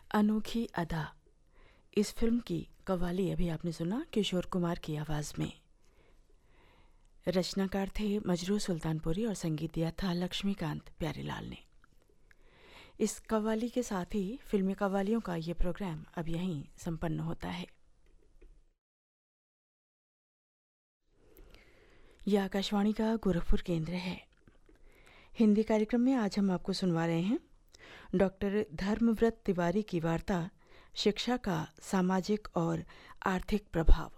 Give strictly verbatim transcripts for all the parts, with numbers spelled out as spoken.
अनोखी अदा, इस फिल्म की कव्वाली अभी आपने सुना किशोर कुमार की आवाज़ में। रचनाकार थे मजरू सुल्तानपुरी और संगीत दिया था लक्ष्मीकांत प्यारेलाल ने। इस कव्वाली के साथ ही फिल्मी कव्वालियों का ये प्रोग्राम अब यहीं संपन्न होता है। यह आकाशवाणी का गोरखपुर केंद्र है। हिंदी कार्यक्रम में आज हम आपको सुनवा रहे हैं डॉक्टर धर्मव्रत तिवारी की वार्ता शिक्षा का सामाजिक और आर्थिक प्रभाव।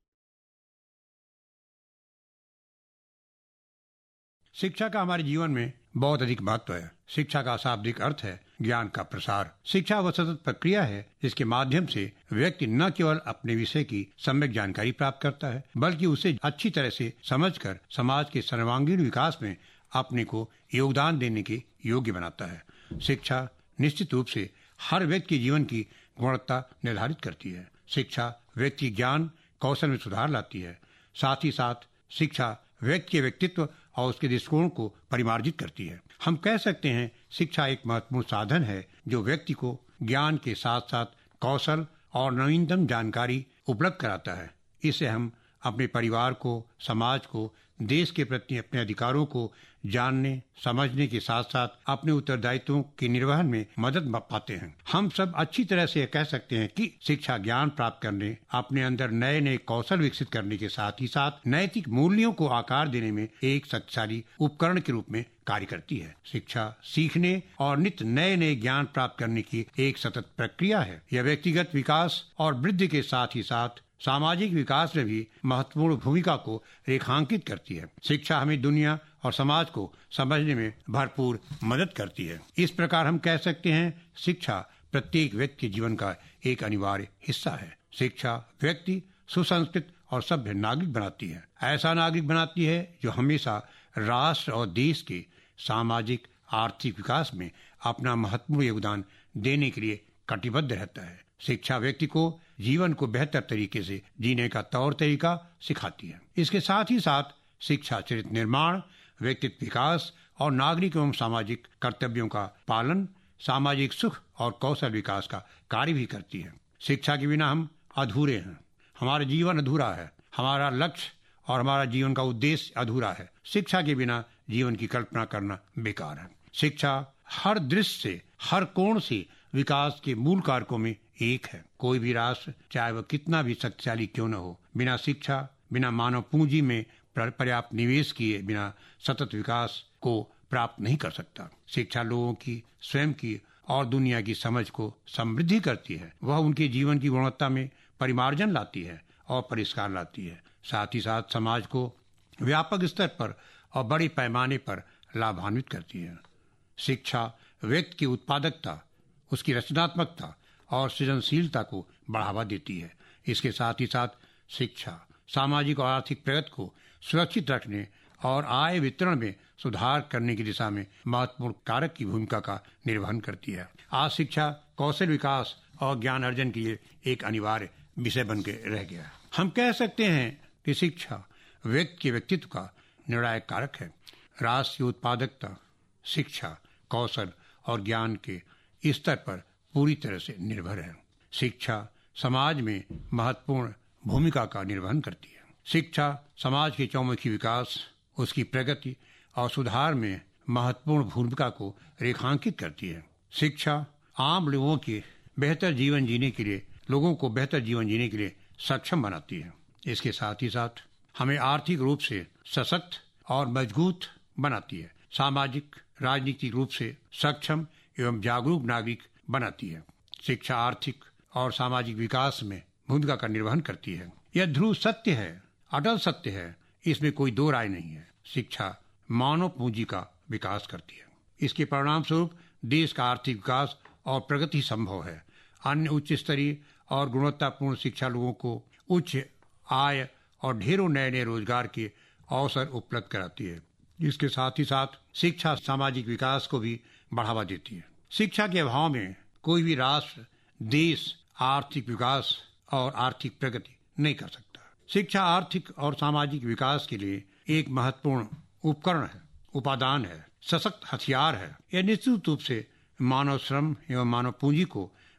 शिक्षा का हमारे जीवन में बहुत अधिक महत्व है। शिक्षा का शाब्दिक अर्थ है ज्ञान का प्रसार। शिक्षा वह सतत प्रक्रिया है जिसके माध्यम से व्यक्ति न केवल अपने विषय की सम्यक जानकारी प्राप्त करता है, बल्कि उसे अच्छी तरह से समझकर समाज के सर्वांगीण विकास में अपने को योगदान देने के योग्य बनाता है। शिक्षा निश्चित रूप से हर व्यक्ति के जीवन की गुणवत्ता निर्धारित करती है। शिक्षा व्यक्ति ज्ञान कौशल में सुधार लाती है। साथ ही साथ शिक्षा व्यक्ति के व्यक्तित्व और उसके दृष्टिकोण को परिमार्जित करती है। हम कह सकते हैं शिक्षा एक महत्वपूर्ण साधन है जो व्यक्ति को ज्ञान के साथ साथ कौशल और नवीनतम जानकारी उपलब्ध कराता है। इससे हम अपने परिवार को, समाज को, देश के प्रति अपने अधिकारों को जानने समझने के साथ साथ अपने उत्तरदायित्वों के निर्वहन में मदद पाते हैं। हम सब अच्छी तरह से कह सकते हैं कि शिक्षा ज्ञान प्राप्त करने, अपने अंदर नए नए कौशल विकसित करने के साथ ही साथ नैतिक मूल्यों को आकार देने में एक शक्तिशाली उपकरण के रूप में कार्य करती है। शिक्षा सीखने और नित्य नए नए ज्ञान प्राप्त करने की एक सतत प्रक्रिया है। यह व्यक्तिगत विकास और वृद्धि के साथ ही साथ सामाजिक विकास में भी महत्वपूर्ण भूमिका को रेखांकित करती है। शिक्षा हमें दुनिया और समाज को समझने में भरपूर मदद करती है। इस प्रकार हम कह सकते हैं शिक्षा प्रत्येक व्यक्ति के जीवन का एक अनिवार्य हिस्सा है। शिक्षा व्यक्ति सुसंस्कृत और सभ्य नागरिक बनाती है। ऐसा नागरिक बनाती है जो हमेशा राष्ट्र और देश के सामाजिक आर्थिक विकास में अपना महत्वपूर्ण योगदान देने के लिए कटिबद्ध रहता है। शिक्षा व्यक्ति को जीवन को बेहतर तरीके से जीने का तौर तरीका सिखाती है। इसके साथ ही साथ शिक्षा चरित्र निर्माण, व्यक्तित्व विकास और नागरिक एवं सामाजिक कर्तव्यों का पालन, सामाजिक सुख और कौशल विकास का कार्य भी करती है। शिक्षा के बिना हम अधूरे हैं। हमारा जीवन अधूरा है। हमारा लक्ष्य और हमारा जीवन का उद्देश्य अधूरा है। शिक्षा के बिना जीवन की कल्पना करना बेकार है। शिक्षा हर दृश्य से, हर कोण से विकास के मूल कारकों में एक है। कोई भी राष्ट्र, चाहे वह कितना भी शक्तिशाली क्यों न हो, बिना शिक्षा, बिना मानव पूंजी में पर्याप्त निवेश किए बिना सतत विकास को प्राप्त नहीं कर सकता। शिक्षा लोगों की स्वयं की और दुनिया की समझ को समृद्धि करती है। वह उनके जीवन की गुणवत्ता में परिमार्जन लाती है और परिष्कार लाती है। साथ ही साथ समाज को व्यापक स्तर पर और बड़े पैमाने पर लाभान्वित करती है। शिक्षा व्यक्ति की उत्पादकता, उसकी रचनात्मकता और सृजनशीलता को बढ़ावा देती है। इसके साथ ही साथ शिक्षा सामाजिक और आर्थिक प्रगति को सुरक्षित रखने और आय वितरण में सुधार करने की दिशा में महत्वपूर्ण कारक की भूमिका का निर्वहन करती है। आज शिक्षा कौशल विकास और ज्ञान अर्जन के लिए एक अनिवार्य विषय बन के रह गया है। हम कह सकते हैं कि शिक्षा व्यक्ति के व्यक्तित्व का निर्णायक कारक है। राष्ट्र की उत्पादकता शिक्षा, कौशल और ज्ञान के स्तर पर पूरी तरह से निर्भर है। शिक्षा समाज में महत्वपूर्ण भूमिका का निर्वहन करती है। शिक्षा समाज के चौमुखी विकास, उसकी प्रगति और सुधार में महत्वपूर्ण भूमिका को रेखांकित करती है। शिक्षा आम लोगों के बेहतर जीवन जीने के लिए लोगों को बेहतर जीवन जीने के लिए सक्षम बनाती है। इसके साथ ही साथ हमें आर्थिक रूप से सशक्त और मजबूत बनाती है। सामाजिक राजनीतिक रूप से सक्षम एवं जागरूक नागरिक बनाती है। शिक्षा आर्थिक और सामाजिक विकास में भूमिका का निर्वहन करती है। यह ध्रुव सत्य है, अटल सत्य है, इसमें कोई दो राय नहीं है। शिक्षा मानव पूंजी का विकास करती है। इसके परिणाम स्वरूप देश का आर्थिक विकास और प्रगति संभव है। अन्य उच्च स्तरीय और गुणवत्तापूर्ण शिक्षा लोगों को उच्च आय और ढेरों नए नए रोजगार के अवसर उपलब्ध कराती है। इसके साथ ही साथ शिक्षा सामाजिक विकास को भी बढ़ावा देती है। शिक्षा के अभाव में कोई भी राष्ट्र, देश आर्थिक विकास और आर्थिक प्रगति नहीं कर सकता। शिक्षा आर्थिक और सामाजिक विकास के लिए एक महत्वपूर्ण उपकरण है, उपादान है, सशक्त हथियार है। यह निश्चित रूप से मानव श्रम एवं मानव पूंजी को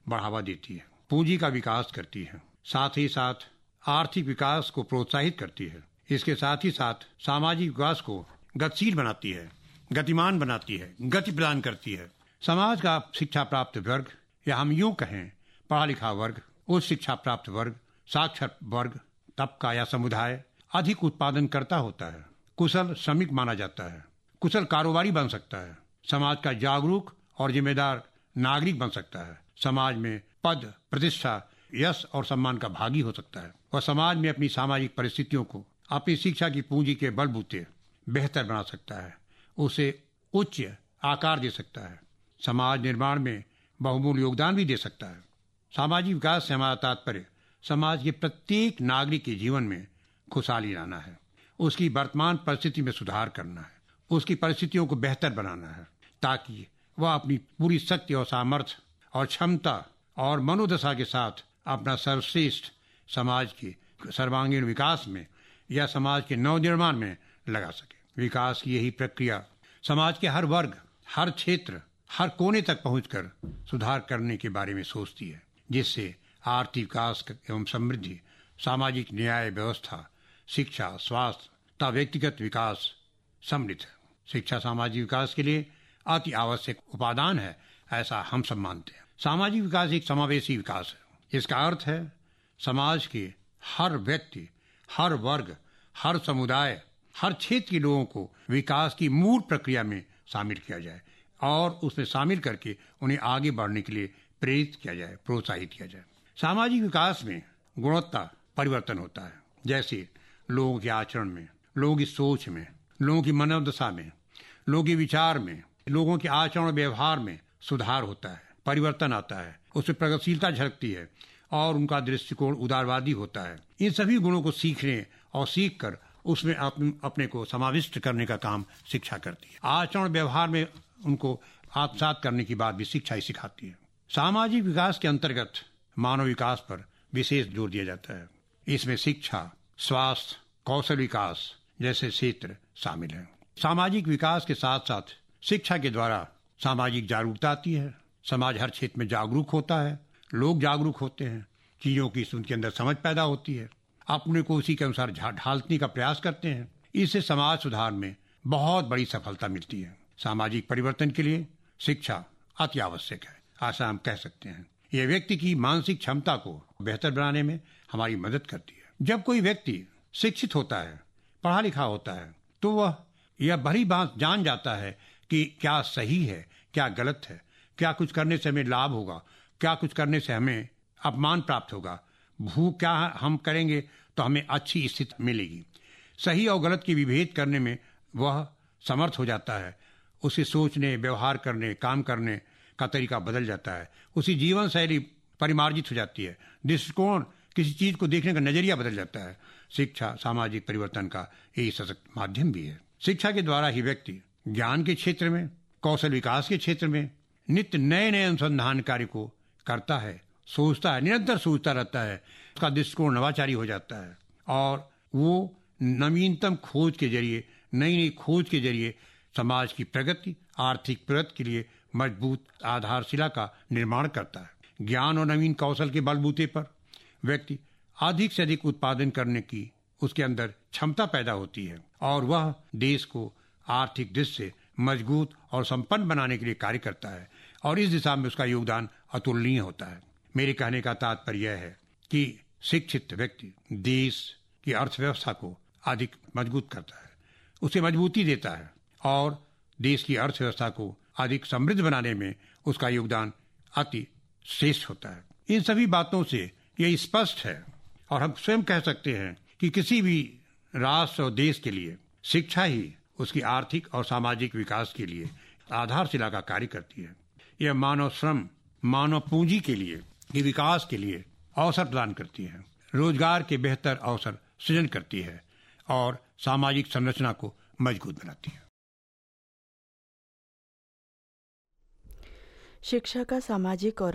बढ़ावा देती है, पूंजी का विकास करती है, साथ ही साथ आर्थिक विकास को प्रोत्साहित करती है। इसके साथ ही साथ सामाजिक विकास को गतिशील बनाती है, गतिमान बनाती है, गति प्रदान करती है। समाज का शिक्षा प्राप्त वर्ग, या हम यूं कहें पढ़ा लिखा वर्ग, उच्च शिक्षा प्राप्त वर्ग, साक्षर वर्ग, तबका या समुदाय अधिक उत्पादन करता होता है, कुशल श्रमिक माना जाता है, कुशल कारोबारी बन सकता है, समाज का जागरूक और जिम्मेदार नागरिक बन सकता है, समाज में पद, प्रतिष्ठा, यश और सम्मान का भागी हो सकता है, और समाज में अपनी सामाजिक परिस्थितियों को अपनी शिक्षा की पूंजी के बलबूते बेहतर बना सकता है, उसे उच्च आकार दे सकता है, समाज निर्माण में बहुमूल्य योगदान भी दे सकता है। सामाजिक विकास से हमारा तात्पर्य समाज के प्रत्येक नागरिक के जीवन में खुशहाली लाना है, उसकी वर्तमान परिस्थिति में सुधार करना है, उसकी परिस्थितियों को बेहतर बनाना है, ताकि वह अपनी पूरी शक्ति और सामर्थ्य और क्षमता और मनोदशा के साथ अपना सर्वश्रेष्ठ समाज के सर्वांगीण विकास में या समाज के नवनिर्माण में लगा सके। विकास की यही प्रक्रिया समाज के हर वर्ग, हर क्षेत्र, हर कोने तक पहुंचकर सुधार करने के बारे में सोचती है, जिससे आर्थिक विकास एवं समृद्धि, सामाजिक न्याय व्यवस्था, शिक्षा, स्वास्थ्य तथा व्यक्तिगत विकास सम्मिलित है। शिक्षा सामाजिक विकास के लिए अति आवश्यक उपादान है, ऐसा हम सब मानते हैं। सामाजिक विकास एक समावेशी विकास है। इसका अर्थ है समाज के हर व्यक्ति, हर वर्ग, हर समुदाय, हर क्षेत्र के लोगों को विकास की मूल प्रक्रिया में शामिल किया जाए और उसमें शामिल करके उन्हें आगे बढ़ने के लिए प्रेरित किया जाए, प्रोत्साहित किया जाए। सामाजिक विकास में गुणवत्ता परिवर्तन होता है, जैसे लोगों के आचरण में, लोगों की सोच में, लोगों की मनोदशा में, लोगों के विचार में, लोगों के आचरण और व्यवहार में सुधार होता है, परिवर्तन आता है, उसमें प्रगतिशीलता झलकती है और उनका दृष्टिकोण उदारवादी होता है। इन सभी गुणों को सीखने और सीख कर उसमें अपने को समाविष्ट करने का काम शिक्षा करती है। आचरण व्यवहार में उनको आत्मसात करने की बात भी शिक्षा ही सिखाती है। सामाजिक विकास के अंतर्गत मानव विकास पर विशेष जोर दिया जाता है। इसमें शिक्षा, स्वास्थ्य, कौशल विकास जैसे क्षेत्र शामिल हैं। सामाजिक विकास के साथ साथ शिक्षा के द्वारा सामाजिक जागरूकता आती है, समाज हर क्षेत्र में जागरूक होता है, लोग जागरूक होते हैं, चीजों की उनके अंदर समझ पैदा होती है, अपने को उसी के अनुसार ढालने का प्रयास करते हैं। इससे समाज सुधार में बहुत बड़ी सफलता मिलती है। सामाजिक परिवर्तन के लिए शिक्षा अति आवश्यक है, ऐसा हम कह सकते हैं। यह व्यक्ति की मानसिक क्षमता को बेहतर बनाने में हमारी मदद करती है। जब कोई व्यक्ति शिक्षित होता है, पढ़ा लिखा होता है, तो वह यह भली बात जान जाता है कि क्या सही है, क्या गलत है, क्या कुछ करने से हमें लाभ होगा, क्या कुछ करने से हमें अपमान प्राप्त होगा, भू क्या हम करेंगे तो हमें अच्छी स्थिति मिलेगी। सही और गलत की विभेद करने में वह समर्थ हो जाता है। उसे सोचने, व्यवहार करने, काम करने का तरीका बदल जाता है, उसी जीवन शैली परिमार्जित हो जाती है, दृष्टिकोण, किसी चीज को देखने का नजरिया बदल जाता है। शिक्षा सामाजिक परिवर्तन का यही सशक्त माध्यम भी है। शिक्षा के द्वारा ही व्यक्ति ज्ञान के क्षेत्र में, कौशल विकास के क्षेत्र में नित्य नए नए अनुसंधान कार्य को करता है, सोचता है, निरंतर सोचता रहता है, उसका दृष्टिकोण नवाचारी हो जाता है और वो नवीनतम खोज के जरिए, नई नई खोज के जरिए समाज की प्रगति, आर्थिक प्रगति के लिए मजबूत आधारशिला का निर्माण करता है। ज्ञान और नवीन कौशल के बलबूते पर व्यक्ति अधिक से अधिक उत्पादन करने की उसके अंदर क्षमता पैदा होती है और वह देश को आर्थिक दृष्टि से मजबूत और संपन्न बनाने के लिए कार्य करता है और इस दिशा में उसका योगदान अतुलनीय होता है। मेरे कहने का तात्पर्य यह है कि शिक्षित व्यक्ति देश की अर्थव्यवस्था को अधिक मजबूत करता है, उसे मजबूती देता है और देश की अर्थव्यवस्था को अधिक समृद्ध बनाने में उसका योगदान अति श्रेष्ठ होता है। इन सभी बातों से यह स्पष्ट है और हम स्वयं कह सकते हैं कि किसी भी राष्ट्र और देश के लिए शिक्षा ही उसकी आर्थिक और सामाजिक विकास के लिए आधारशिला का कार्य करती है। यह मानव श्रम, मानव पूंजी के लिए, के विकास के लिए अवसर प्रदान करती है, रोजगार के बेहतर अवसर सृजन करती है और सामाजिक संरचना को मजबूत बनाती है। शिक्षा का सामाजिक और